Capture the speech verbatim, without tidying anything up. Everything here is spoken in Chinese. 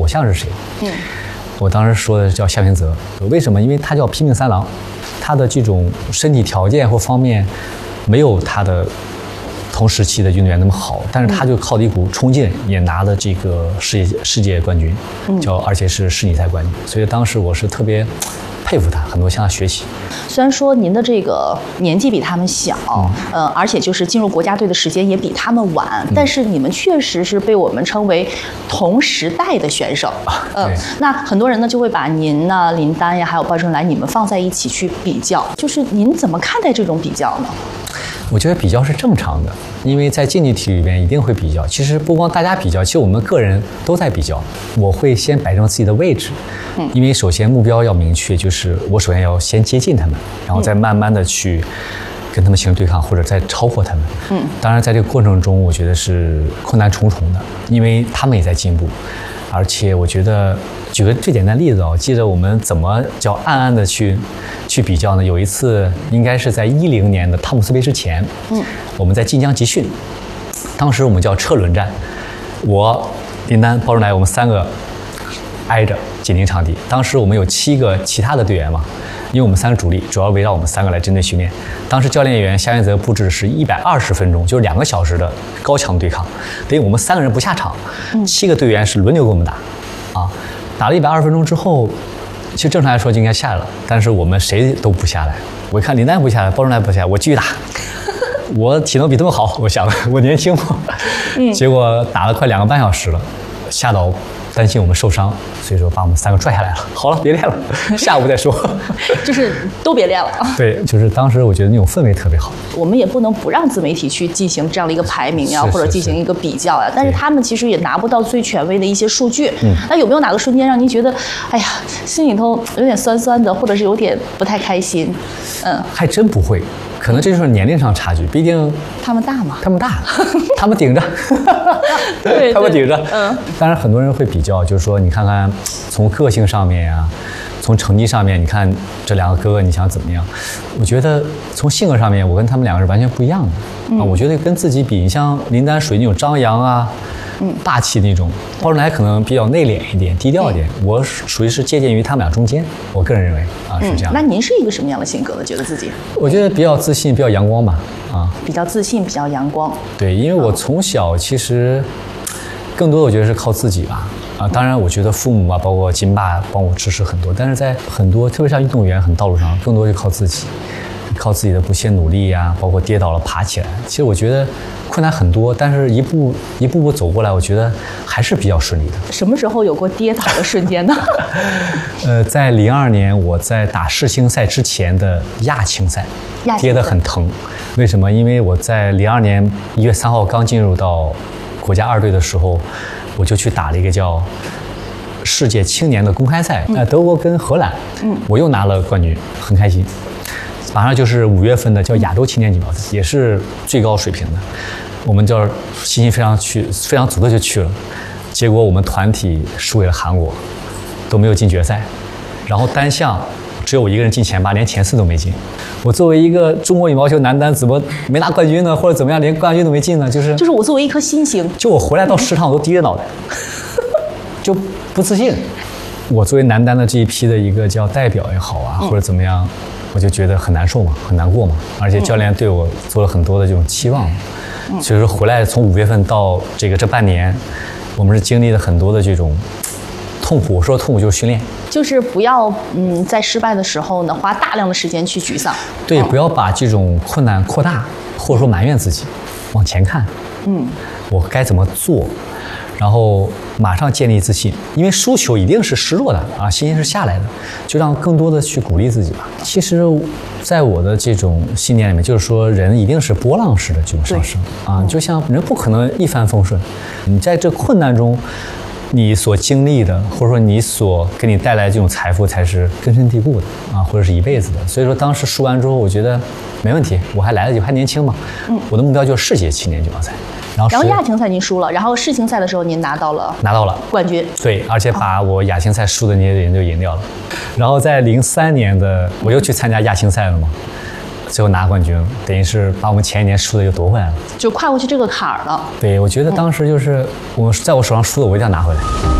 像是谁？ 嗯， 我当时说的叫夏平泽，为什么？因为他叫拼命三郎，他的这种身体条件或方面没有他的同时期的运动员那么好，但是他就靠着一股冲劲，也拿了这个世界世界冠军，叫而且是世锦赛冠军，所以当时我是特别佩服他，很多向他学习。 虽然说您的这个年纪比他们小，嗯、呃，而且就是进入国家队的时间也比他们晚，嗯、但是你们确实是被我们称为同时代的选手。嗯、呃，那很多人呢就会把您呢、林丹呀，还有鲍春来，你们放在一起去比较，就是您怎么看待这种比较呢？ 我觉得比较是正常的，因为在竞技体育里面一定会比较。其实不光大家比较，其实我们个人都在比较。我会先摆正自己的位置，嗯，因为首先目标要明确，就是我首先要先接近他们，然后再慢慢的去跟他们形成对抗，或者再超过他们。嗯，当然在这个过程中，我觉得是困难重重的，因为他们也在进步，而且我觉得。举个最简单的例子啊，我记得我们怎么叫暗暗的去去比较呢？有一次应该是在一零年的汤姆斯杯之前，嗯，我们在晋江集训，当时我们叫车轮战，我、林丹、鲍春来，我们三个挨着紧邻场地。当时我们有七个其他的队员嘛，因为我们三个主力主要围绕我们三个来针对训练。当时教练员夏元泽布置的是一百二十分钟，就是两个小时的高强对抗，等于我们三个人不下场，七个队员是轮流跟我们打，啊。打了一百二十分钟之后，其实正常来说就应该下来了，但是我们谁都不下来。我一看林丹不下来，鲍春来不下来，我继续打。我体能比他们好，我想我年轻嘛。嗯。结果打了快两个半小时了，夏导担心我们受伤，所以说把我们三个拽下来了。好了，别练了，下午再说。 就是都别练了。 对，就是当时我觉得那种氛围特别好。 我们也不能不让自媒体去进行这样的一个排名呀，或者进行一个比较呀。但是他们其实也拿不到最权威的一些数据。嗯。那有没有哪个瞬间让您觉得，哎呀，心里头有点酸酸的，或者是有点不太开心？嗯。还真不会。可能这就是年龄上差距，毕竟他们大嘛， 他们大，他们顶着， 对， 他们顶着。嗯，当然很多人会比较，就是说你看看从个性上面呀、啊，从成绩上面，你看这两个哥哥，你想怎么样？我觉得从性格上面，我跟他们两个是完全不一样的、嗯、啊。我觉得跟自己比，你像林丹属于那种张扬啊。嗯，霸气那种，鲍春来可能比较内敛一点，低调一点。嗯、我属于是借鉴于他们俩中间，我个人认为啊是这样、嗯。 那您是一个什么样的性格呢？觉得自己？ 我觉得比较自信，比较阳光吧。啊， 比较自信，比较阳光。 对，因为我从小其实更多的我觉得是靠自己吧。啊，当然我觉得父母啊，包括金爸帮我支持很多，但是在很多特别像运动员很道路上，更多是靠自己。靠自己的不懈努力呀、啊，包括跌倒了爬起来。其实我觉得困难很多，但是一步一步步走过来，我觉得还是比较顺利的。 什么时候有过跌倒的瞬间呢？ 呃，在零二年我在打世青赛之前的亚青赛，跌得很疼。为什么？因为我在零二年一月三号刚进入到国家二队的时候，我就去打了一个叫世界青年的公开赛，呃，德国跟荷兰，嗯，我又拿了冠军，很开心。马上就是五月份的叫亚洲青年锦标赛，也是最高水平的。我们叫信心非常去非常足的就去了，结果我们团体输给了韩国，都没有进决赛。然后单项只有我一个人进前八，连前四都没进。我作为一个中国羽毛球男单，怎么没拿冠军呢？或者怎么样，连冠军都没进呢？就是就是我作为一颗新星， 就我回来到食堂我都低着脑袋，就不自信。我作为男单的这一批的一个叫代表也好啊，或者怎么样。我就觉得很难受嘛，很难过嘛，而且教练对我做了很多的这种期望，嗯、所以说回来从五月份到这个这半年，我们是经历了很多的这种痛苦。我说痛苦就是训练， 就是不要嗯在失败的时候呢花大量的时间去沮丧， 对，不要把这种困难扩大，或者说埋怨自己，往前看，嗯，我该怎么做。然后马上建立自信，因为输球一定是失落的啊，信心是下来的，就让更多的去鼓励自己吧。其实，在我的这种信念里面，就是说人一定是波浪式的这种上升啊，就像人不可能一帆风顺，你在这困难中，你所经历的，或者说你所给你带来这种财富，才是根深蒂固的啊，或者是一辈子的。所以说，当时输完之后，我觉得没问题，我还来得及，还年轻嘛，嗯，我的目标就是世界青年锦标赛。然后, 然后亚青赛您输了，然后世青赛的时候您拿到了拿到了冠军， 对，而且把我亚青赛输的那些人就赢掉了。然后在零三年的我又去参加亚青赛了嘛，最后拿冠军，等于是把我们前一年输的又夺回来了， 就跨过去这个坎儿了。 对，我觉得当时就是我在我手上输的，我一定要拿回来。